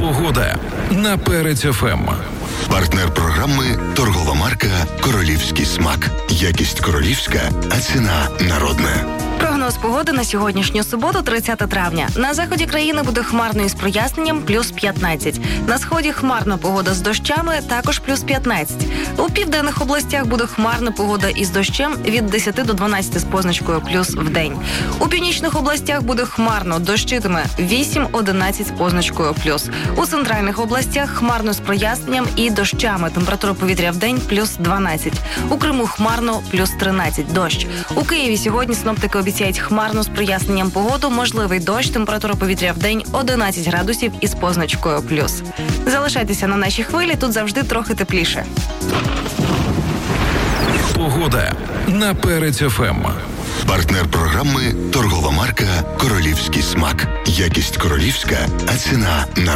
Погода на Перець ФМ. Партнер програми – торгова марка «Королівський смак». Якість королівська, а ціна народна. Прогноз погоди на сьогоднішню суботу, 30 травня. На заході країни буде хмарно із проясненням, плюс 15. На сході хмарна погода з дощами, також плюс 15. У південних областях буде хмарна погода із дощем від 10 до 12 з позначкою плюс в день. У північних областях буде хмарно, дощитиме 8-11 з позначкою плюс. У центральних областях хмарно з проясненням і дощами. Температура повітря в день плюс 12. У Криму хмарно плюс 13, дощ. У Києві сьогодні синоптики обіцяють хмарну з проясненням погоду, можливий дощ, температура повітря в день 11 градусів із позначкою плюс. Залишайтеся на нашій хвилі, тут завжди трохи тепліше. Погода на Перець ФМ. Партнер програми – торгова марка «Королівський смак». Якість королівська, а ціна народна.